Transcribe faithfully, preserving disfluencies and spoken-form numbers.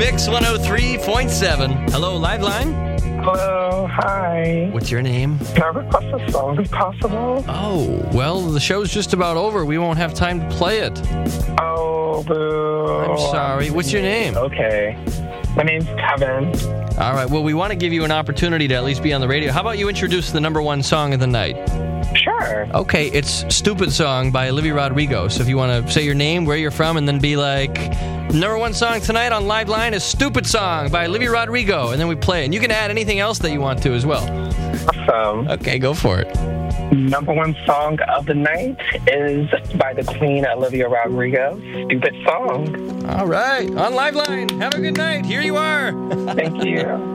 Mix one oh three point seven. Hello, Liveline. Hello, hi. What's your name? Can I request a song if possible? Oh, well, the show's just about over. We won't have time to play it. Oh, boo. I'm sorry. What's your name? Okay. My name's Kevin. All right, well, we want to give you an opportunity to at least be on the radio. How about you introduce the number one song of the night? Sure. Okay, it's Stupid Song by Olivia Rodrigo. So if you want to say your name, where you're from, and then be like, number one song tonight on Liveline is Stupid Song by Olivia Rodrigo, and then we play it. And you can add anything else that you want to as well. Awesome. Okay, go for it. Number one song of the night is by the Queen, Olivia Rodrigo. Stupid Song. All right, on Liveline. Have a good night. Here you are. Thank you.